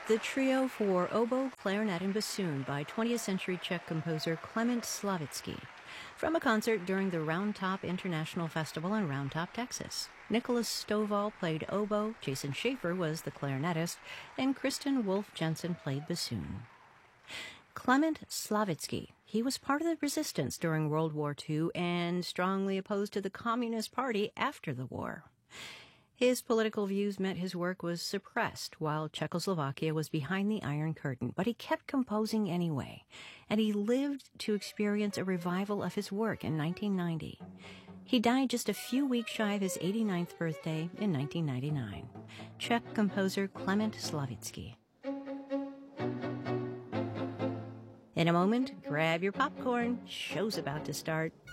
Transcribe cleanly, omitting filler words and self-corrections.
The trio for oboe, clarinet, and bassoon by 20th century Czech composer Klement Slavitsky, from a concert during the Round Top International Festival in Round Top, Texas. Nicholas Stovall played oboe, Jason Schaefer was the clarinetist, and Kristen Wolf Jensen played bassoon. Klement Slavitsky. He was part of the resistance during World War II and strongly opposed to the Communist Party after the war. His political views meant his work was suppressed while Czechoslovakia was behind the Iron Curtain, but he kept composing anyway, and he lived to experience a revival of his work in 1990. He died just a few weeks shy of his 89th birthday in 1999. Czech composer Klement Slavitsky. In a moment, grab your popcorn. Show's about to start.